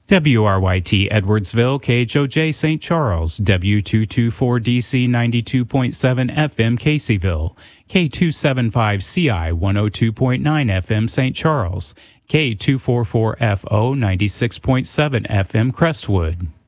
WRYT Edwardsville, KHOJ St. Charles, W224DC 92.7 FM Caseyville, K275CI 102.9 FM St. Charles, K244FO 96.7 FM Crestwood.